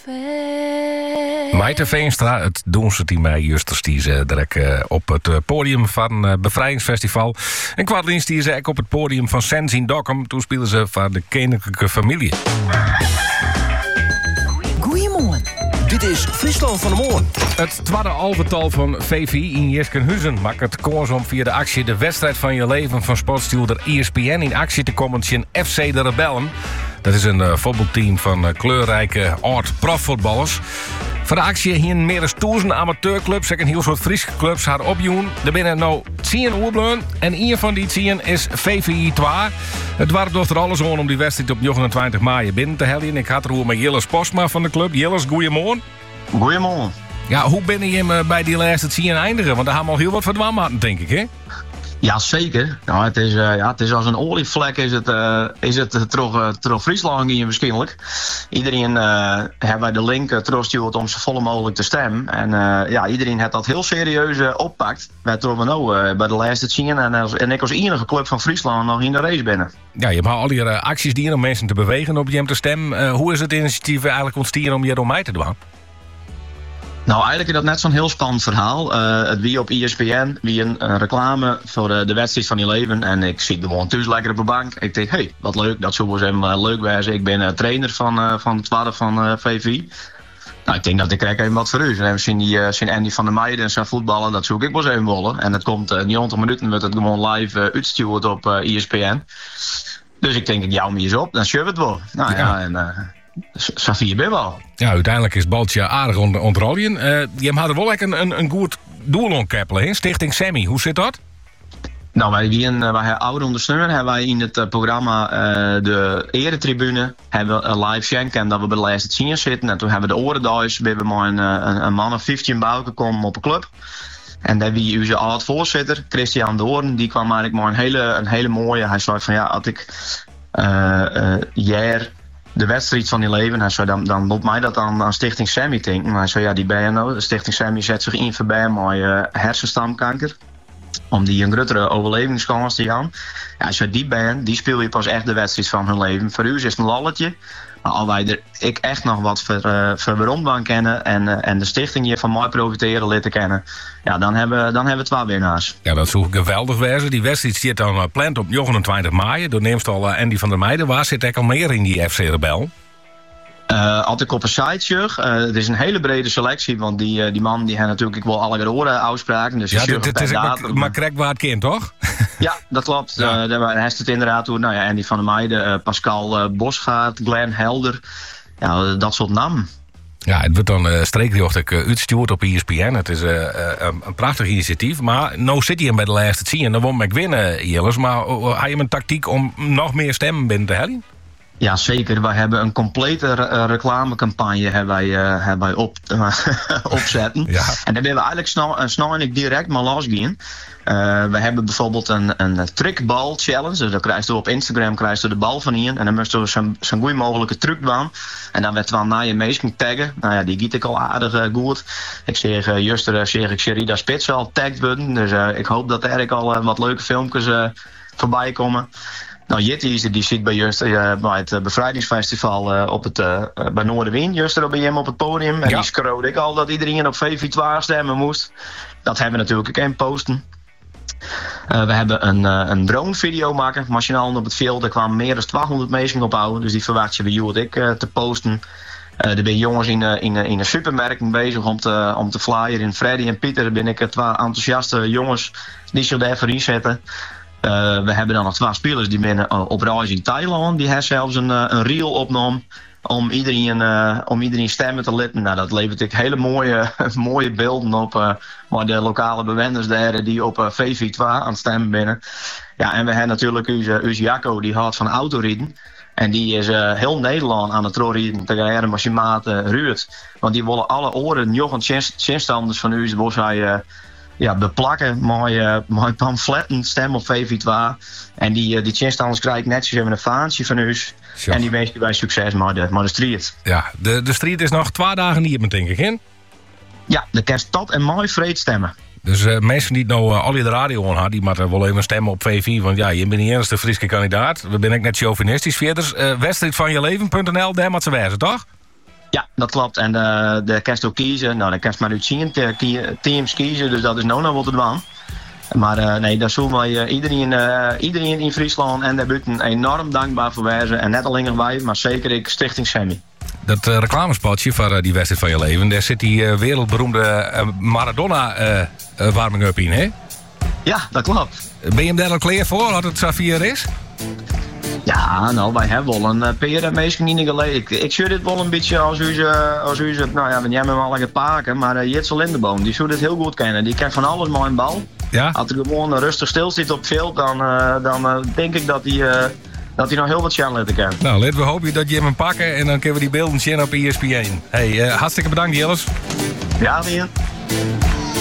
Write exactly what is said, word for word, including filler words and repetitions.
ver. Maite Veenstra, het doen ze die mij juist die ze direct uh, op het uh, podium van uh, Bevrijdingsfestival. En kwartliens die ze ook op het podium van Sens in Dokkum. Toen speelden ze van de koninklijke familie. Goeiemorgen. Dit is Friesland van de Morgen. Het tweede alvetal van V V I in Jiskenhuizen maakt het koers om via de actie De Wedstrijd van Je Leven van sportstuurder E S P N in actie te komen tegen F C de Rebellen. Dat is een uh, voetbalteam van uh, kleurrijke oud-profvoetballers. Voor de actie hier meer dan duizend amateurclubs en een heel soort Friese clubs haar opjoen. Er binnen nou tien oerbleun en een van die tien is V V I twee. Het was door er alles om om die wedstrijd op negenentwintig maart binnen te hellen. Ik had er hoe met Jilles Postma van de club. Jilles, goeiemorgen. Goeiemorgen. Ja, hoe ben je hem bij die laatste tien eindigen? Want daar hebben we al heel wat verdwaan maken, denk ik, hè? Ja, zeker. Nou, het, is, uh, ja, het is als een olievlek is het, uh, is het uh, terug, uh, terug Friesland hier waarschijnlijk. Iedereen uh, heeft bij de link uh, teruggestuurd om zo vol mogelijk te stemmen. En uh, ja, iedereen heeft dat heel serieus uh, oppakt. Wij troffen nou uh, bij de laatste tien en, als, en ik als enige club van Friesland nog in de race binnen. Ja, je hebt al die uh, acties die om mensen te bewegen op je hem te stemmen. Uh, hoe is het initiatief eigenlijk ontstaan om je door mij te doen? Nou, eigenlijk is dat net zo'n heel spannend verhaal. Uh, het wie op E S P N, wie een, een reclame voor de, de wedstrijd van je leven. En ik zit gewoon thuis lekker op de bank. Ik denk, hé, hey, wat leuk, dat zou wel eens uh, leuk wezen. Ik ben uh, trainer van, uh, van het tweede van uh, V V I. Nou, ik denk dat ik krijg even wat voor u. En zien die uh, zien Andy van der Meijden en zijn voetballen, dat zoek ik wel eens even willen. En het komt uh, negentig minuten, wordt het gewoon live uh, uitgestuurd op uh, E S P N. Dus ik denk, ik jou me eens op, dan shove het wel. Nou ja, ja en... Uh, Safie ben wel. Ja, uiteindelijk is Baltje aardig onder ontrollen. Uh, je had er wel een, een, een goed doel ontkeppelen, Stichting Sammy. Hoe zit dat? Nou, wij, wij, wij hebben oude ondersteuner hebben wij in het uh, programma uh, de eretribune hebben we een live schenken en dat we bij de laatste tien zitten. En toen hebben we de orenduis, we hebben maar een, een, een man of vijftien bouwen gekomen op een club. En daar wie onze oud-voorzitter, Christian de Hoorn, die kwam eigenlijk maar een hele, een hele mooie. Hij zei van ja, had ik uh, uh, jaar de wedstrijd van je leven. Hij zei, dan, dan loopt mij dat aan, aan Stichting Sammy denken. Maar hij zei, ja, die ben je nou. De Stichting Sammy zet zich in voorbij met uh, hersenstamkanker. Om die een grotere overlevingskans te gaan. Ja, als je die bent, die speel je pas echt de wedstrijd van hun leven. Voor u is het een lalletje. Maar al wij er ik echt nog wat voor, uh, voor waarom van kennen en, uh, en de stichting hier van mij profiteren lid te kennen, ja, dan hebben, dan hebben we twee winnaars. Ja, dat zou geweldig wezen. Die wedstrijd zit dan uh, pland op negenentwintig maart. Door neemt al uh, Andy van der Meijden. Waar zit ik al meer in die F C Rebel? Uh, als ik op een site zeg, uh, het is een hele brede selectie, want die, uh, die man die heeft natuurlijk ik wel alle oren uitspraken. Dus ja, dit is maar, maar krek waar het kind, toch? Ja, dat klopt. Ja. Uh, daar heeft het inderdaad door. Nou ja, Andy van der Meijden, uh, Pascal uh, Bosgaard, Glenn Helder. Ja, dat soort namen. Ja, het wordt dan uh, streekjochtig uh, uitgestuurd op E S P N. Het is uh, uh, een prachtig initiatief. Maar nou zit hij hem bij de laatste tien en dan won ik winnen, Jilles. Maar uh, had je een tactiek om nog meer stemmen binnen te hellen? Ja, zeker. Wij hebben een complete re- reclamecampagne hebben wij, uh, hebben wij op, uh, opzetten. Ja. En daar willen we eigenlijk snel, uh, snel en direct maar losgaan. Uh, we hebben bijvoorbeeld een, een trickbal challenge. Dus dan krijg je op Instagram krijg je de bal van hier. En dan moest je zo'n, zo'n goeie mogelijke truc doen. En dan werd we naar je meest taggen. Nou ja, die giet ik al aardig uh, goed. Ik zeg uh, juster uh, zeg ik Sherida Spits al tagged worden. Dus uh, ik hoop dat er eigenlijk al uh, wat leuke filmpjes uh, voorbij komen. Nou, Jitty die zit bij, just, uh, bij het uh, Bevrijdingsfestival uh, op het, uh, bij Noorderwind. Juster bij hem op het podium. En ja. Die scroode ik al dat iedereen op V V twee stemmen moest. Dat hebben we natuurlijk ook in posten. Uh, we hebben een, uh, een drone video maken, machinaal op het veld. Er kwamen meer dan tweehonderd mensen op houden. Dus die verwacht je bij jou ik uh, te posten. Uh, er ben jongens in, uh, in, uh, in een supermarkt bezig om te, om te flyer. In Freddy en Pieter ben ik uh, twee enthousiaste jongens die zich daarvoor inzetten. Uh, we hebben dan nog twee spelers die zijn uh, op reis in Thailand. Die hebben zelfs een, uh, een reel opgenomen om iedereen, uh, om iedereen stemmen te litten. Nou, dat levert ik hele mooie, mooie beelden op. Uh, maar de lokale bewoners daar die op uh, V V twee aan het stemmen binnen. Ja, en we hebben natuurlijk onze, onze Jacco, die houdt van autorieden. En die is uh, heel Nederland aan het doorrijden tegen met zijn maat uh, Ruud. Want die willen alle oren, jochen, chinstanders van u, zoals hij uh, ja, beplakken met, uh, met pamfletten, stem op V V twee. En die, uh, die chinstanders krijgen netjes even een vaantje van u. En die wensen wij succes met de, met de strijd. Ja, de, de strijd is nog twee dagen niet, denk ik, hè? Ja, de kerst tot en mooi vreed stemmen. Dus uh, mensen die nou uh, al je de radio aan hadden, die moeten wel even stemmen op V V. Want ja, je bent niet eens de Friese kandidaat. We zijn ook net chauvinistisch. Verder, uh, wedstrijd van je leven punt n l, daar moet ze wijzen, toch? Ja, dat klopt. En uh, de kerst ook kiezen. Nou, dan kerst maar uit zien teams kiezen. Dus dat is nou nog wat te doen. Maar uh, nee, daar zullen wij uh, iedereen, uh, iedereen in Friesland en daarbuiten enorm dankbaar voor wezen. En net alleen wij, maar zeker ik Stichting Semi. Dat uh, reclamespotje voor uh, die wedstrijd van je leven, daar zit die uh, wereldberoemde uh, Maradona uh, uh, warming-up in, hè? Ja, dat klopt. Ben je hem daar al klaar voor, wat het Safir is? Ja, nou, wij hebben wel een uh, peer meestal niet geleden. Ik, ik zie dit wel een beetje als u ze, als u ze, nou ja, we hebben hem al het paken, maar uh, Jitzel Lindeboom, die zou dit heel goed kennen. Die kent van alles maar een bal. Ja? Als hij gewoon rustig stil zit op het veld, dan, uh, dan uh, denk ik dat hij, uh, dat hij nog heel wat channelen kan. Nou, laten we hopen dat je hem pakken en dan kunnen we die beelden zien op E S P N. Hey, uh, hartstikke bedankt, Jilles. Ja, Ian.